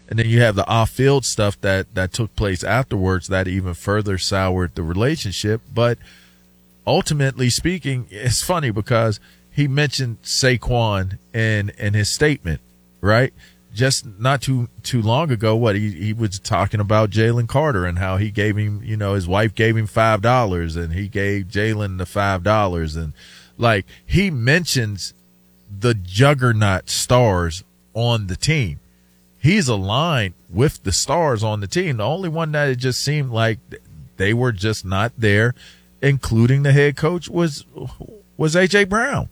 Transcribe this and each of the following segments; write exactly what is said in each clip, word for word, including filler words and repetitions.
And then you have the off-field stuff that, that took place afterwards that even further soured the relationship. But ultimately speaking, it's funny because he mentioned Saquon in, in his statement, right? Just not too too long ago, what he, he was talking about Jalen Carter and how he gave him, you know, his wife gave him five dollars and he gave Jalen the five dollars. And, like, he mentions the juggernaut stars on the team. He's aligned with the stars on the team. The only one that it just seemed like they were just not there, including the head coach, was was A J Brown.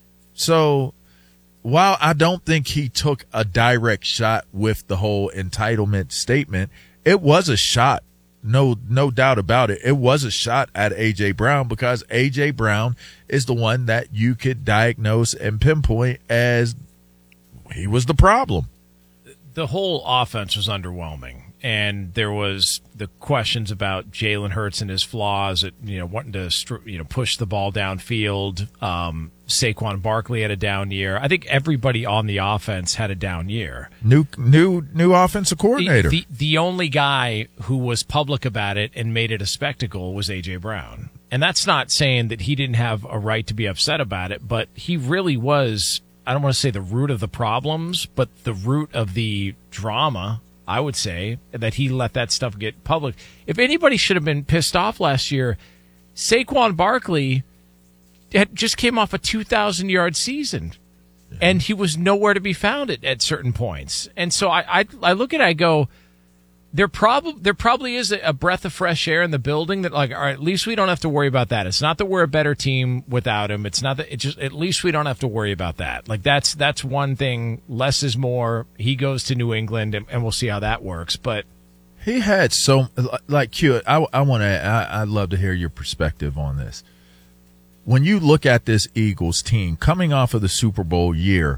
So while I don't think he took a direct shot with the whole entitlement statement, it was a shot. No, no doubt about it. It was a shot at A J Brown because A J Brown is the one that you could diagnose and pinpoint as he was the problem. The whole offense was underwhelming, and there was the questions about Jalen Hurts and his flaws at, you know, wanting to, you know, push the ball downfield. Um, Saquon Barkley had a down year. I think everybody on the offense had a down year. New, new, new offensive coordinator. The, the, the only guy who was public about it and made it a spectacle was A J Brown. And that's not saying that he didn't have a right to be upset about it, but he really was, I don't want to say the root of the problems, but the root of the drama, I would say, that he let that stuff get public. If anybody should have been pissed off last year, Saquon Barkley had just came off a two thousand yard season, yeah. and he was nowhere to be found at, at certain points. And so I, I, I look at it, I go, there, prob- there probably is a breath of fresh air in the building that, like, all right, at least we don't have to worry about that. It's not that we're a better team without him. It's not that it just, at least we don't have to worry about that. Like, that's, that's one thing. Less is more. He goes to New England and, and we'll see how that works. But he had so, like, Q, I, I want to, I, I'd love to hear your perspective on this. When you look at this Eagles team coming off of the Super Bowl year,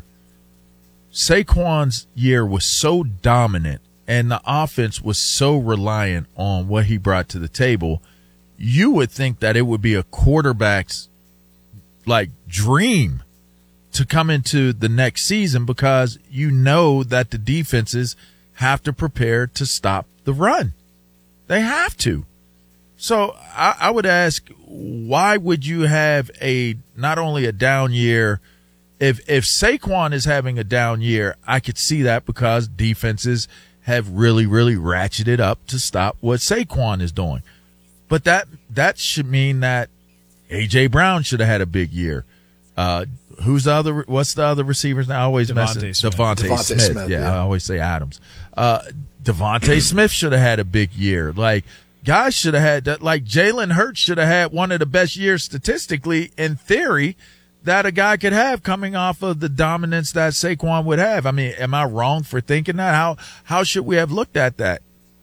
Saquon's year was so dominant and the offense was so reliant on what he brought to the table, you would think that it would be a quarterback's, like, dream to come into the next season because you know that the defenses have to prepare to stop the run. They have to. So I, I would ask, why would you have a not only a down year? If if Saquon is having a down year, I could see that because defenses have really, really ratcheted up to stop what Saquon is doing. But that that should mean that A J Brown should have had a big year. Uh, who's the other? What's the other receivers now? I always mess Devontae it. Smith. Devontae, Devontae Smith. Smith, Yeah, yeah. I always say Adams. Uh, Devontae Smith should have had a big year. Like, guys should have had that. Like, Jalen Hurts should have had one of the best years statistically, in theory, that a guy could have coming off of the dominance that Saquon would have. I mean, am I wrong for thinking that? How how should we have looked at that?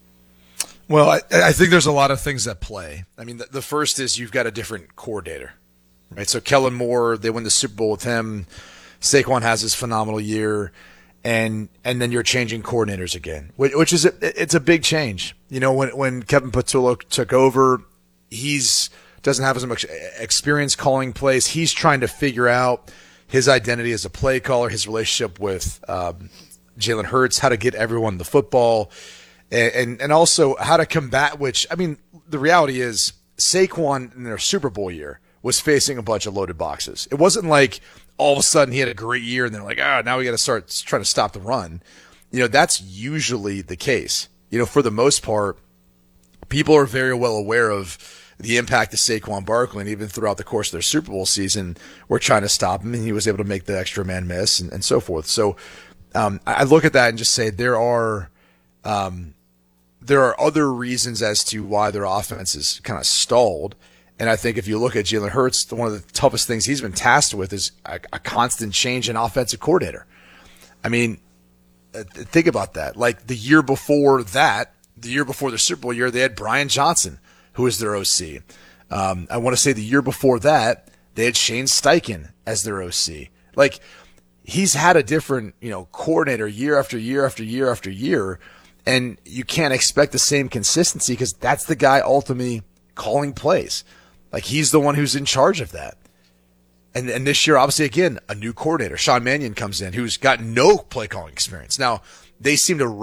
Well, I, I think there's a lot of things that play. I mean, the, the first is you've got a different coordinator, right? So Kellen Moore, they win the Super Bowl with him. Saquon has his phenomenal year, and and then you're changing coordinators again, which, which is a, it's a big change. You know, when when Kevin Patullo took over, he's doesn't have as much experience calling plays. He's trying to figure out his identity as a play caller, his relationship with um, Jalen Hurts, how to get everyone the football, and, and and also how to combat. Which, I mean, the reality is Saquon in their Super Bowl year was facing a bunch of loaded boxes. It wasn't like all of a sudden he had a great year and they're like, ah, now we got to start trying to stop the run. You know, that's usually the case. You know, for the most part, people are very well aware of the impact of Saquon Barkley, and even throughout the course of their Super Bowl season, we're trying to stop him, and he was able to make the extra man miss and, and so forth. So um, I look at that and just say there are um, there are other reasons as to why their offense is kind of stalled. And I think if you look at Jalen Hurts, one of the toughest things he's been tasked with is a, a constant change in offensive coordinator. I mean, think about that. Like the year before that, the year before the Super Bowl year, they had Brian Johnson, who was their O C. Um, I want to say the year before that, they had Shane Steichen as their O C. Like, he's had a different, you know, coordinator year after year after year after year, and you can't expect the same consistency because that's the guy ultimately calling plays. Like, he's the one who's in charge of that. And and this year, obviously, again, a new coordinator. Sean Mannion comes in, who's got no play calling experience. Now, they seem to